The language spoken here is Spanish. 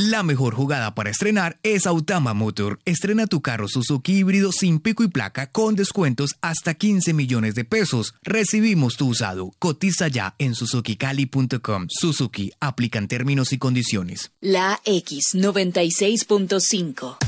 La mejor jugada para estrenar es Autama Motor. Estrena tu carro Suzuki híbrido sin pico y placa con descuentos hasta 15 millones de pesos. Recibimos tu usado. Cotiza ya en suzukicali.com. Suzuki, aplican términos y condiciones. La X 96.5.